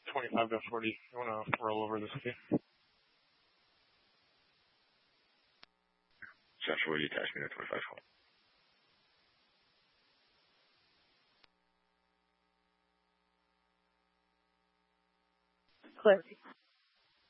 25 to 40. You want to roll over this key? Central, will you attach me to 25 20? Clarity.